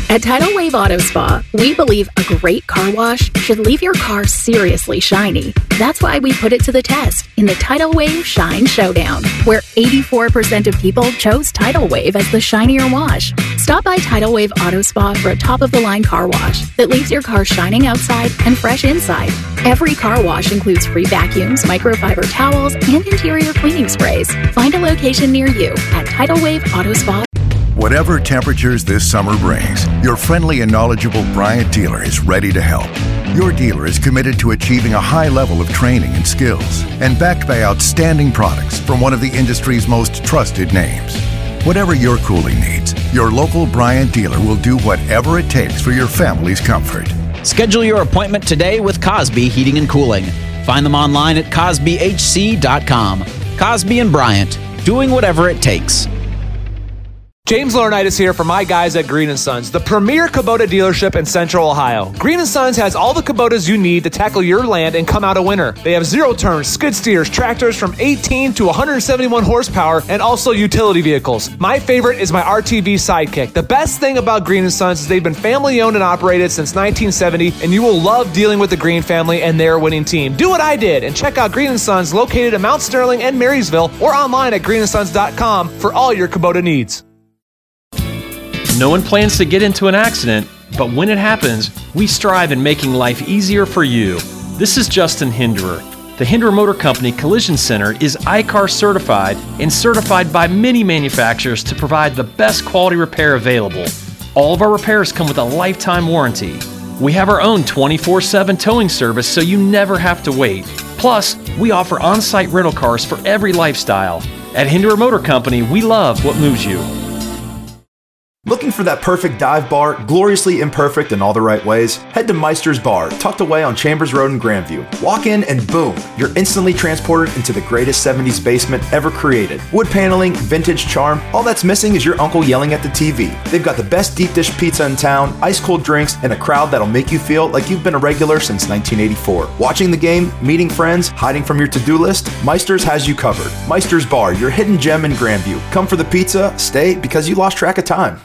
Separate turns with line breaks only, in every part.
At Tidal Wave Auto Spa, we believe a great car wash should leave your car seriously shiny. That's why we put it to the test in the Tidal Wave Shine Showdown, where 84% of people chose Tidal Wave as the shinier wash. Stop by Tidal Wave Auto Spa for a top-of-the-line car wash that leaves your car shining outside and fresh inside. Every car wash includes free vacuums, microfiber towels, and interior cleaning sprays. Find a location near you at Tidal Wave Auto Spa.
Whatever temperatures this summer brings, your friendly and knowledgeable Bryant dealer is ready to help. Your dealer is committed to achieving a high level of training and skills, and backed by outstanding products from one of the industry's most trusted names. Whatever your cooling needs, your local Bryant dealer will do whatever it takes for your family's comfort.
Schedule your appointment today with Cosby Heating and Cooling. Find them online at CosbyHC.com. Cosby and Bryant, doing whatever it takes.
James Laurinaitis here for my guys at Green & Sons, the premier Kubota dealership in Central Ohio. Green & Sons has all the Kubotas you need to tackle your land and come out a winner. They have zero-turn, skid steers, tractors from 18 to 171 horsepower, and also utility vehicles. My favorite is my RTV Sidekick. The best thing about Green & Sons is they've been family-owned and operated since 1970, and you will love dealing with the Green family and their winning team. Do what I did and check out Green & Sons located in Mount Sterling and Marysville, or online at greenandsons.com for all your Kubota needs.
No one plans to get into an accident, but when it happens, we strive in making life easier for you. This is Justin Hinderer. The Hinderer Motor Company Collision Center is ICAR certified and certified by many manufacturers to provide the best quality repair available. All of our repairs come with a lifetime warranty. We have our own 24/7 towing service so you never have to wait. Plus, we offer on-site rental cars for every lifestyle. At Hinderer Motor Company, we love what moves you.
Looking for that perfect dive bar, gloriously imperfect in all the right ways? Head to Meister's Bar, tucked away on Chambers Road in Grandview. Walk in and boom, you're instantly transported into the greatest 70s basement ever created. Wood paneling, vintage charm, all that's missing is your uncle yelling at the TV. They've got the best deep dish pizza in town, ice cold drinks, and a crowd that'll make you feel like you've been a regular since 1984. Watching the game, meeting friends, hiding from your to-do list, Meister's has you covered. Meister's Bar, your hidden gem in Grandview. Come for the pizza, stay because you lost track of time.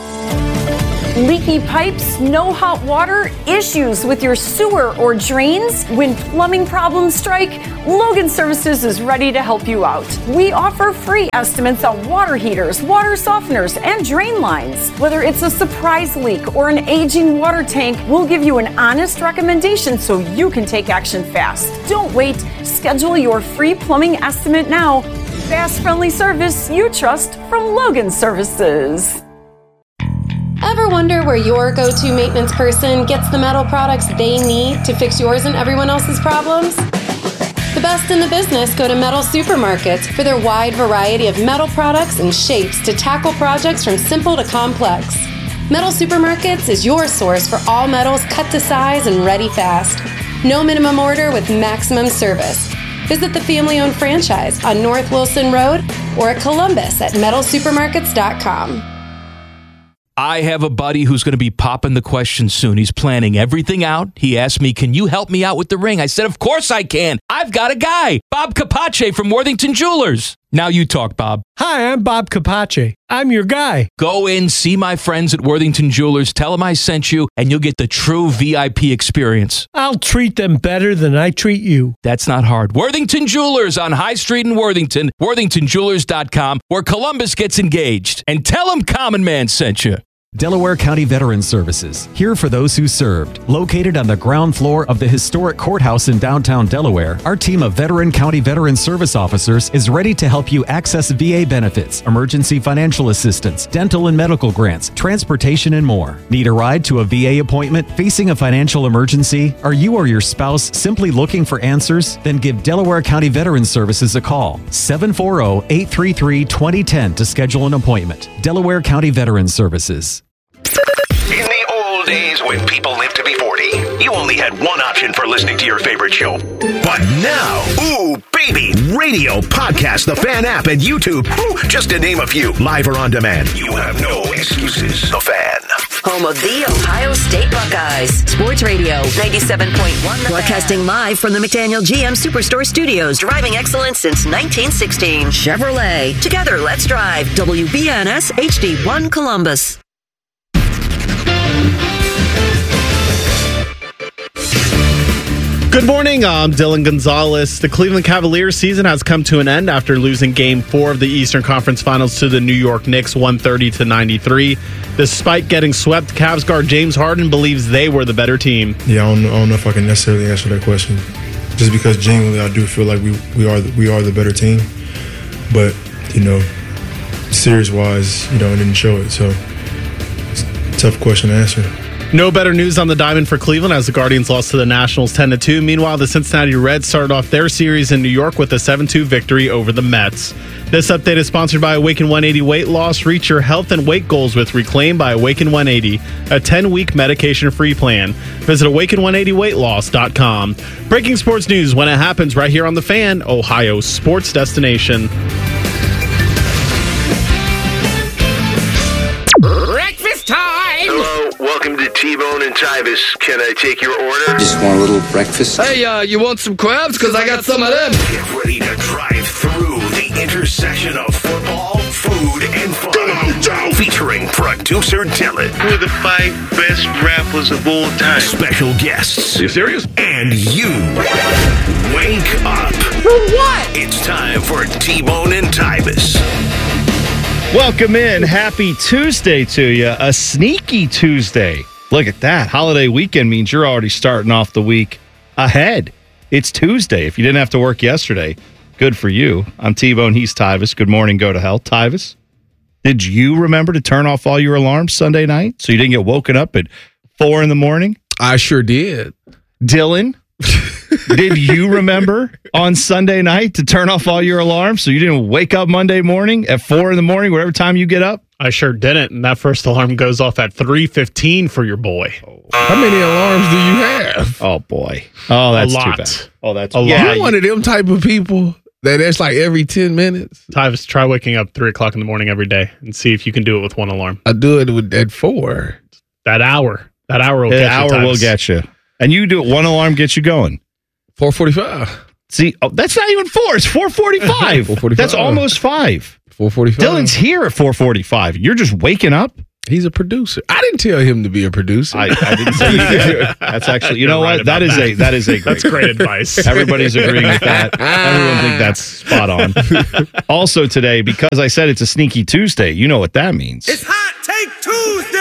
Leaky pipes, no hot water, issues with your sewer or drains? When plumbing problems strike, Logan Services is ready to help you out. We offer free estimates on water heaters, water softeners, and drain lines. Whether it's a surprise leak or an aging water tank, we'll give you an honest recommendation so you can take action fast. Don't wait. Schedule your free plumbing estimate now. Fast, friendly service you trust from Logan Services.
Ever wonder where your go-to maintenance person gets the metal products they need to fix yours and everyone else's problems? The best in the business go to Metal Supermarkets for their wide variety of metal products and shapes to tackle projects from simple to complex. Metal Supermarkets is your source for all metals cut to size and ready fast. No minimum order with maximum service. Visit the family-owned franchise on North Wilson Road or at Columbus at metalsupermarkets.com.
I have a buddy who's going to be popping the question soon. He's planning everything out. He asked me, can you help me out with the ring? I said, of course I can. I've got a guy, Bob Capace from Worthington Jewelers. Now you talk, Bob.
Hi, I'm Bob Capace. I'm your guy.
Go in, see my friends at Worthington Jewelers, tell them I sent you, and you'll get the true VIP experience.
I'll treat them better than I treat you.
That's not hard. Worthington Jewelers on High Street in Worthington, worthingtonjewelers.com, where Columbus gets engaged. And tell them Common Man sent you.
Delaware County Veterans Services, here for those who served. Located on the ground floor of the historic courthouse in downtown Delaware, our team of Veteran County Veterans Service officers is ready to help you access VA benefits, emergency financial assistance, dental and medical grants, transportation, and more. Need a ride to a VA appointment? Facing a financial emergency? Are you or your spouse simply looking for answers? Then give Delaware County Veterans Services a call. 740-833-2010 to schedule an appointment. Delaware County Veterans Services.
In the old days when people lived to be 40, you only had one option for listening to your favorite show. But now, ooh, baby, radio, podcast, the Fan app, and YouTube, just to name a few, live or on demand. You have no excuses. The Fan.
Home of the Ohio State Buckeyes. Sports Radio 97.1. Broadcasting live from the McDaniel GM Superstore Studios. Driving excellence since 1916. Chevrolet. Together, let's drive. WBNS HD1 Columbus.
Good morning, I'm Dylan Gonzalez. The Cleveland Cavaliers season has come to an end after losing Game 4 of the Eastern Conference Finals to the New York Knicks 130-93. Despite getting swept, Cavs guard James Harden believes they were the better team.
Yeah, I don't know if I can necessarily answer that question. Just because genuinely I do feel like we are the better team. But, series-wise, it didn't show it. So it's a tough question to answer.
No better news on the diamond for Cleveland as the Guardians lost to the Nationals 10-2. Meanwhile, the Cincinnati Reds started off their series in New York with a 7-2 victory over the Mets. This update is sponsored by Awaken 180 Weight Loss. Reach your health and weight goals with Reclaim by Awaken 180, a 10-week medication-free plan. Visit awaken180weightloss.com. Breaking sports news when it happens right here on The Fan, Ohio's sports destination.
Breakfast time! Hello, welcome to T-Bone and Tyvis. Can I take your order?
Just want a little breakfast.
Hey, you want some crabs? Because I got some of them.
Get ready to drive through the intersection of football, food, and fun. Featuring producer Dylan.
Who are the 5 best rappers of all time?
Special guests.
Are you serious?
And you. Wake up.
For what?
It's time for T-Bone and Tyvis.
Welcome in. Happy Tuesday to you. A sneaky Tuesday. Look at that. Holiday weekend means you're already starting off the week ahead. It's Tuesday. If you didn't have to work yesterday, good for you. I'm T-Bone. He's Tyvis. Good morning. Go to hell. Tyvis, did you remember to turn off all your alarms Sunday night so you didn't get woken up at 4 in the morning?
I sure did.
Dylan, did you remember on Sunday night to turn off all your alarms so you didn't wake up Monday morning at 4 in the morning, whatever time you get up? I sure didn't, and that first alarm goes off at 3:15 for your boy.
How many alarms do you have?
Oh, boy. Oh, that's
a lot.
too bad. Oh, that's
a lot. You're one of them type of people that's like every 10 minutes.
Tyvis, try waking up 3 o'clock in the morning every day and see if you can do it with one alarm.
I do it at 4.
That hour will get you. That hour will get you. And you do it, one alarm gets you going.
4:45.
See, that's not even 4. It's 4:45. 4:45. That's almost 5.
4:45.
Dylan's here at 4:45. You're just waking up?
He's a producer. I didn't tell him to be a producer.
I didn't say you did. That's actually, you know what? That is a great. That's great advice. Everybody's agreeing with that. Everyone think that's spot on. Also today, because I said it's a sneaky Tuesday, you know what that means.
It's Hot Take Tuesday!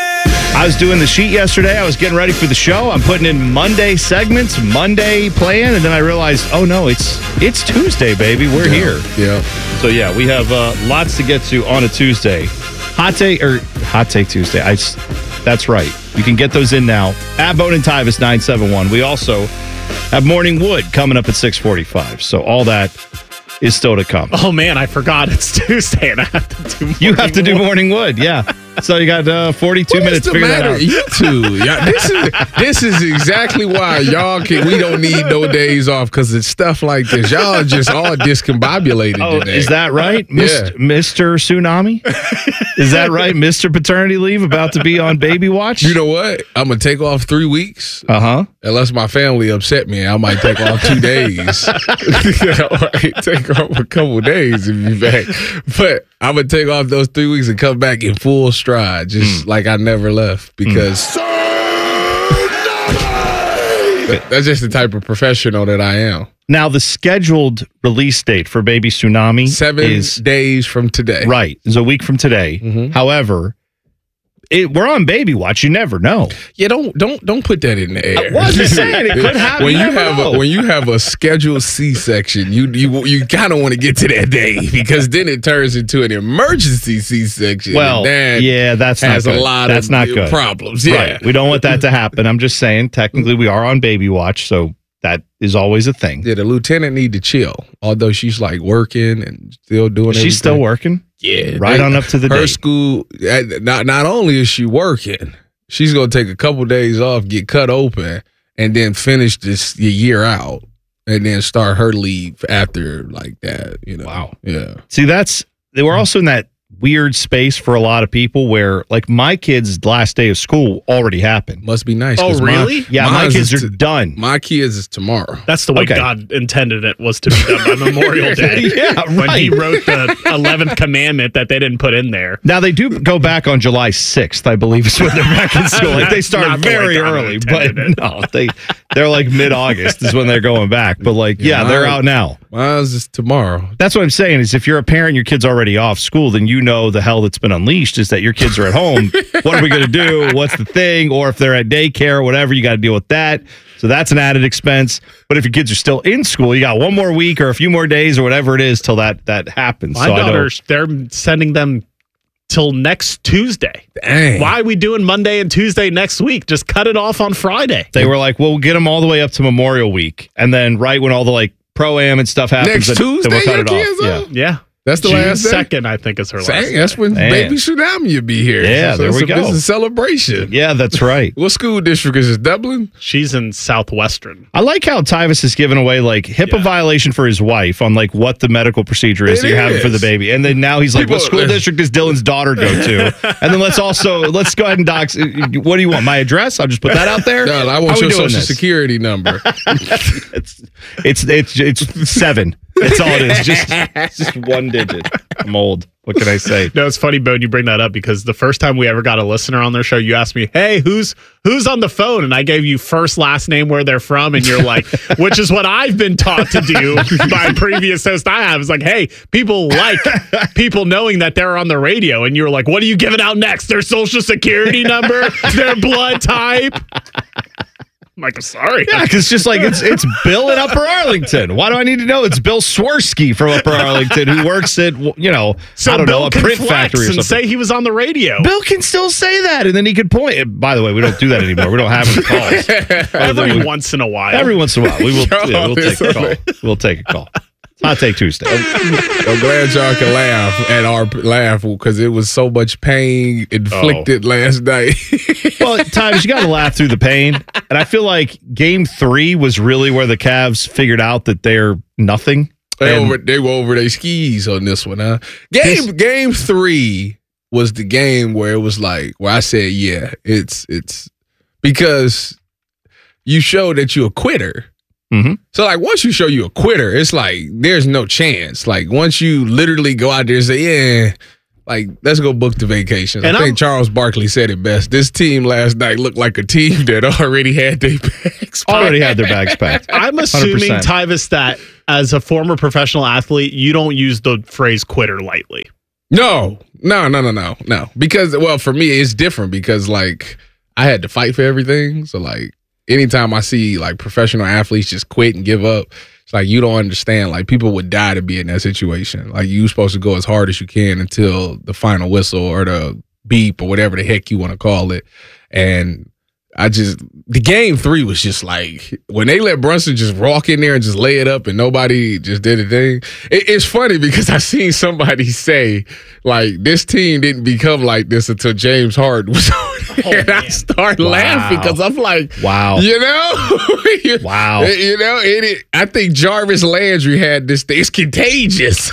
I was doing the sheet yesterday. I was getting ready for the show. I'm putting in Monday segments, Monday plan, and then I realized, oh no, it's Tuesday, baby. We're here.
Yeah.
So yeah, we have lots to get to on a Tuesday. Hot Take Tuesday. That's right. You can get those in now at Bone and Tyvis 971. We also have Morning Wood coming up at 6:45. So all that is still to come. Oh man, I forgot it's Tuesday and I have to do. You have to do Morning Wood, yeah. So you got 42 minutes to figure that out.
You two, this is exactly why we don't need no days off because it's stuff like this. Y'all are just all discombobulated today.
Is that right,
Yeah.
Mr. Tsunami? Is that right, Mr. Paternity Leave about to be on baby watch?
You know what? I'm gonna take off 3 weeks. Unless my family upset me, I might take off 2 days. I might take off a couple days and be back. But I'm gonna take off those 3 weeks and come back in full stride, just like I never left. Because that's just the type of professional that I am.
Now, the scheduled release date for Baby Tsunami
7 days from today.
Right. It's a week from today. However, we're on baby watch. You never know.
Yeah, don't put that in the air.
I wasn't saying it could happen.
When you have a scheduled C-section, you kind of want to get to that day because then it turns into an emergency C-section.
Well, yeah, that's
has
not good.
a lot
that's
of
not good.
problems. Yeah,
right. We don't want that to happen. I'm just saying, technically, we are on baby watch, so that is always a thing.
Yeah, the lieutenant need to chill, although she's like working and still doing.
She's still working.
Yeah,
right on up to the
her
date.
School. Not only is she working, she's gonna take a couple days off, get cut open, and then finish this year out, and then start her leave after like that.
Wow.
Yeah.
See, they were also in that weird space for a lot of people where, like, my kids' last day of school already happened.
Must be nice.
Oh, really? My kids are done.
My kids is tomorrow.
That's the way God intended it, was to be done by Memorial Day. Yeah, right. When he wrote the 11th commandment that they didn't put in there. Now, they do go back on July 6th, I believe, is when they're back in school. Like, they start very early, but no,
They're like mid-August is when they're going back. But like, they're out now.
Mine's is tomorrow.
That's what I'm saying is if you're a parent, your kid's already off school, then you know the hell that's been unleashed is that your kids are at home. What are we going to do? What's the thing? Or if they're at daycare or whatever, you got to deal with that. So that's an added expense. But if your kids are still in school, you got one more week or a few more days or whatever it is till that happens.
My daughters, they're sending them till next Tuesday.
Dang.
Why are we doing Monday and Tuesday next week? Just cut it off on Friday.
They were like, well, we'll get them all the way up to Memorial Week. And then right when all the like pro-am and stuff happens,
Next Tuesday,
then we'll cut it
kids
off.
up?
Yeah.
That's the
June
last day?
2nd, I think, is her last day.
That's when baby Tsunami will be here.
Yeah, there we go.
It's a celebration.
Yeah, that's right.
What school district is this? Dublin?
She's in Southwestern.
I like how Tyvus has given away like HIPAA violation for his wife on like what the medical procedure is that you're having for the baby. And then now he's like, what school district does Dylan's daughter go to? And then let's go ahead and dox. What do you want? My address? I'll just put that out there.
No, I want your social security number.
It's 7. That's all it is. Just one digit. I'm old. What can I say?
No, it's funny, Bone, you bring that up because the first time we ever got a listener on their show, you asked me, hey, who's on the phone? And I gave you first, last name, where they're from. And you're like, which is what I've been taught to do by a previous host I have. It's like, hey, people like people knowing that they're on the radio. And you're like, what are you giving out next? Their social security number? Their blood type? I'm like, sorry.
Yeah, because it's just like it's Bill in Upper Arlington. Why do I need to know? It's Bill Swirsky from Upper Arlington who works at
So
I don't
Bill
know, a
can
print
flex
factory or
and
something.
say he was on the radio.
Bill can still say that, and then he could point. By the way, we don't do that anymore. We don't have any calls.
Every once in a while.
Every once in a while, we'll take a call. We'll take a call. Hot Take Tuesday.
I'm glad y'all can laugh at our laugh because it was so much pain inflicted last night.
Well, at times you got to laugh through the pain, and I feel like Game 3 was really where the Cavs figured out that they're nothing.
They were over their skis on this one, huh? Game 3 was the game where it was like where I said, yeah, it's because you showed that you're a quitter.
Mm-hmm.
So, like, once you show you a quitter, it's like there's no chance. Like, once you literally go out there and say, yeah, like, let's go book the vacation.
And
I think Charles Barkley said it best. This team last night looked like a team that already had their bags packed.
Already had their bags packed.
I'm assuming,
100%.
Tyvus, that as a former professional athlete, you don't use the phrase quitter lightly.
No. Because, well, for me, it's different because, like, I had to fight for everything. So, like, anytime I see like professional athletes just quit and give up, it's like you don't understand. Like people would die to be in that situation. Like you're supposed to go as hard as you can until the final whistle or the beep or whatever the heck you want to call it. And the Game 3 was just like when they let Brunson just walk in there and just lay it up and nobody just did a thing. It's funny because I seen somebody say like this team didn't become like this until James Harden was over there. And I started laughing because I'm like,
wow,
you know,
wow,
you know, I think Jarvis Landry had this thing. It's contagious.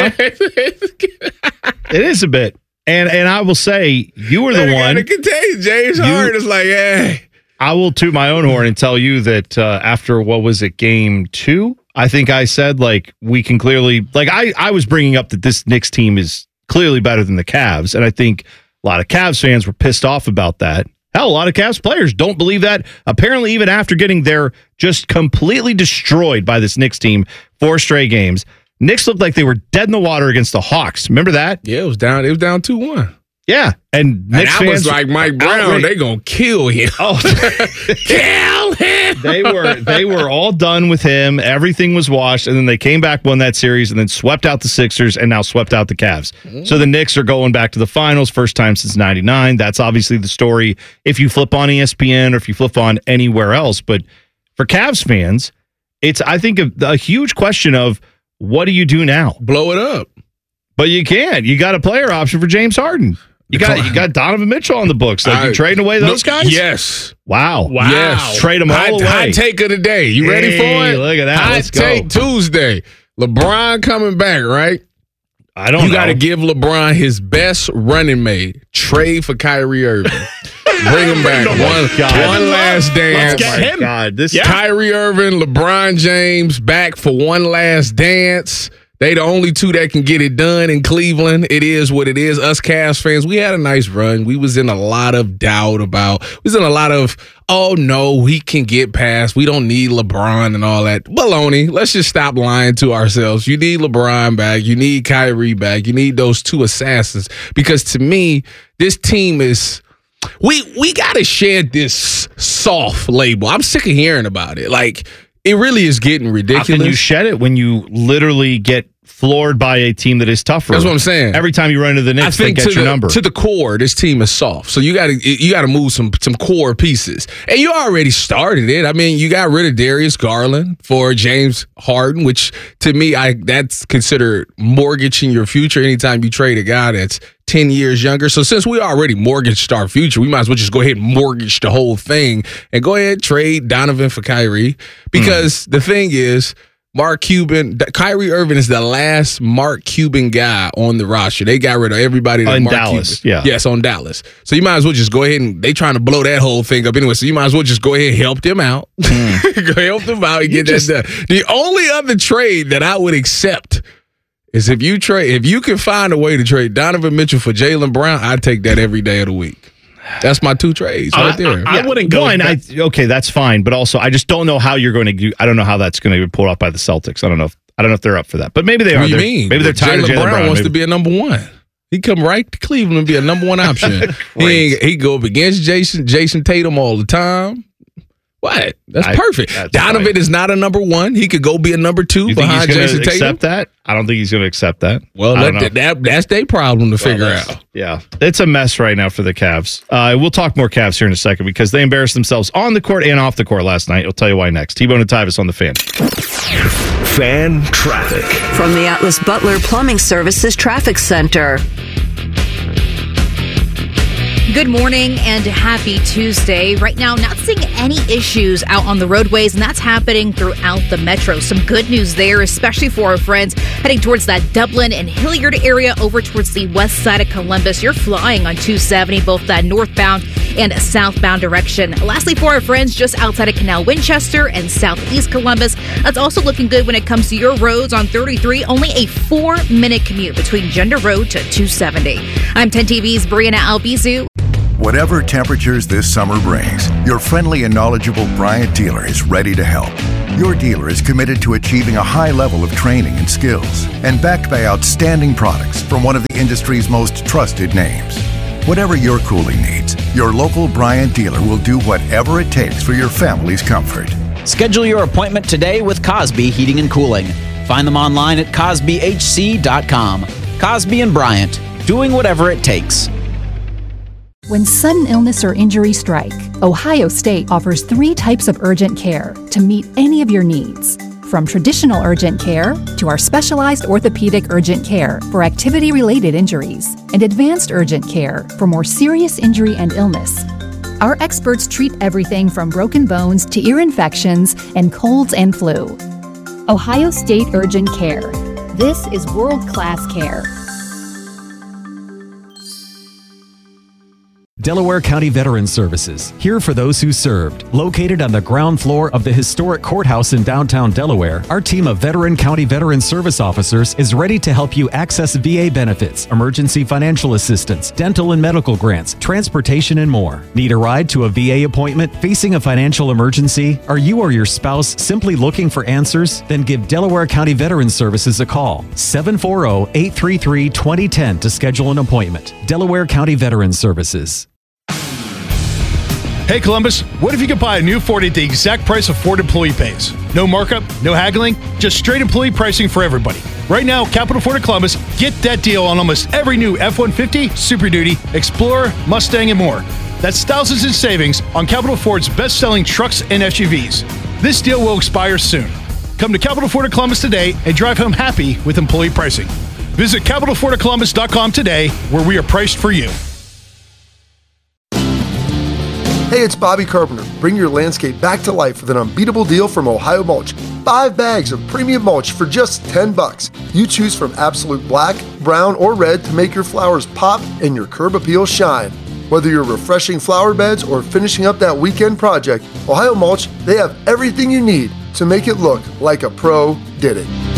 It is a bit. And I will say, you were the one.
James Harden is like, hey.
I will toot my own horn and tell you that after, what was it, Game 2? I think I said, like, we can clearly, like, I was bringing up that this Knicks team is clearly better than the Cavs. And I think a lot of Cavs fans were pissed off about that. Hell, a lot of Cavs players don't believe that. Apparently, even after getting their just completely destroyed by this Knicks team 4 straight games, Knicks looked like they were dead in the water against the Hawks. Remember that?
Yeah, it was down 2-1.
Yeah. And Knicks
I was like Mike Brown, they gonna kill him.
Oh,
kill him.
They were all done with him. Everything was washed, and then they came back, won that series, and then swept out the Sixers, and now swept out the Cavs. So the Knicks are going back to the finals, first time since '99. That's obviously the story. If you flip on ESPN or if you flip on anywhere else, but for Cavs fans, it's I think a huge question of what do you do now?
Blow it up.
But you can't. You got a player option for James Harden. You got Donovan Mitchell on the books. Like you trading away those guys?
Yes.
Wow.
Yes.
Trade them all away.
Hot take of the day. You ready for it?
Look at that.
Hot take Tuesday. LeBron coming back, right?
I don't know.
You got to give LeBron his best running mate. Trade for Kyrie Irving. Bring him back. One last dance.
Let's get him.
God,
Kyrie Irving, LeBron James back for one last dance. They the only two that can get it done in Cleveland. It is what it is. Us Cavs fans, we had a nice run. We was in a lot of doubt oh no, he can get past. We don't need LeBron and all that. Baloney. Let's just stop lying to ourselves. You need LeBron back. You need Kyrie back. You need those two assassins. Because to me, this team is we gotta shed this soft label. I'm sick of hearing about it. Like, it really is getting ridiculous.
How can you shed it when you literally get floored by a team that is tougher?
That's what I'm saying.
Every time you run into the Knicks, they get your number.
To the core, this team is soft. So you gotta move some core pieces. And you already started it. I mean, you got rid of Darius Garland for James Harden, which to me, that's considered mortgaging your future anytime you trade a guy that's 10 years younger. So since we already mortgaged our future, we might as well just go ahead and mortgage the whole thing and go ahead and trade Donovan for Kyrie. Because the thing is, Mark Cuban, Kyrie Irving is the last Mark Cuban guy on the roster. They got rid of everybody.
On Dallas,
Cuban. Yes, on Dallas. So you might as well just go ahead and they trying to blow that whole thing up anyway. So you might as well just go ahead and help them out. Go help them out and get that done. The only other trade that I would accept is if you can find a way to trade Donovan Mitchell for Jaylen Brown, I'd take that every day of the week. That's my two trades right there.
I wouldn't go. Okay, that's fine. But also, I just don't know how you're going to do. I don't know how that's going to be pulled off by the Celtics. I don't know if they're up for that. But maybe they are.
What do you mean?
Maybe they're tired of Jaylen Brown.
Wants to be a number one. He come right to Cleveland and be a number one option. he go up against Jason Tatum all the time. What? That's perfect. Donovan is not a number one. He could go be a number two behind Jason Tatum.
Accept that? I don't think he's going to accept that.
Well, that's their problem to figure out.
Yeah, it's a mess right now for the Cavs. We'll talk more Cavs here in a second because they embarrassed themselves on the court and off the court last night. I'll tell you why next. T-Bone and Tyvis on the Fan.
Fan traffic
from the Atlas Butler Plumbing Services Traffic Center.
Good morning and happy Tuesday. Right now, not seeing any issues out on the roadways, and that's happening throughout the metro. Some good news there, especially for our friends heading towards that Dublin and Hilliard area over towards the west side of Columbus. You're flying on 270, both that northbound and southbound direction. Lastly, for our friends just outside of Canal Winchester and southeast Columbus, that's also looking good when it comes to your roads on 33. Only a 4-minute commute between Gender Road to 270. I'm 10 TV's Brianna Albizu.
Whatever temperatures this summer brings, your friendly and knowledgeable Bryant dealer is ready to help. Your dealer is committed to achieving a high level of training and skills and backed by outstanding products from one of the industry's most trusted names. Whatever your cooling needs, your local Bryant dealer will do whatever it takes for your family's comfort.
Schedule your appointment today with Cosby Heating and Cooling. Find them online at CosbyHC.com. Cosby and Bryant, doing whatever it takes.
When sudden illness or injury strike, Ohio State offers 3 types of urgent care to meet any of your needs. From traditional urgent care to our specialized orthopedic urgent care for activity-related injuries and advanced urgent care for more serious injury and illness. Our experts treat everything from broken bones to ear infections and colds and flu. Ohio State Urgent Care. This is world-class care.
Delaware County Veterans Services, here for those who served. Located on the ground floor of the historic courthouse in downtown Delaware, our team of Veteran County Veterans Service officers is ready to help you access VA benefits, emergency financial assistance, dental and medical grants, transportation, and more. Need a ride to a VA appointment? Facing a financial emergency? Are you or your spouse simply looking for answers? Then give Delaware County Veterans Services a call. 740-833-2010 to schedule an appointment. Delaware County Veterans Services.
Hey Columbus, what if you could buy a new Ford at the exact price a Ford employee pays? No markup, no haggling, just straight employee pricing for everybody. Right now, Capital Ford of Columbus, get that deal on almost every new F-150, Super Duty, Explorer, Mustang, and more. That's thousands in savings on Capital Ford's best-selling trucks and SUVs. This deal will expire soon. Come to Capital Ford of Columbus today and drive home happy with employee pricing. Visit CapitalFordofColumbus.com today, where we are priced for you.
Hey, it's Bobby Carpenter. Bring your landscape back to life with an unbeatable deal from Ohio Mulch. 5 bags of premium mulch for just $10. You choose from absolute black, brown, or red to make your flowers pop and your curb appeal shine. Whether you're refreshing flower beds or finishing up that weekend project, Ohio Mulch, they have everything you need to make it look like a pro did it.